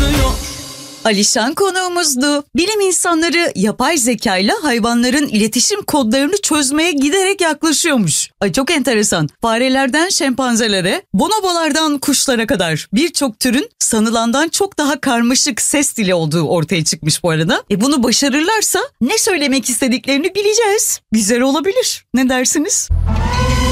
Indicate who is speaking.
Speaker 1: yaşıyor.
Speaker 2: Alişan konuğumuzdu. Bilim insanları yapay zekayla hayvanların iletişim kodlarını çözmeye giderek yaklaşıyormuş. Ay çok enteresan. Farelerden şempanzelere, bonobolardan kuşlara kadar birçok türün sanılandan çok daha karmaşık ses dili olduğu ortaya çıkmış bu arada. Bunu başarırlarsa ne söylemek istediklerini bileceğiz. Güzel olabilir. Ne dersiniz?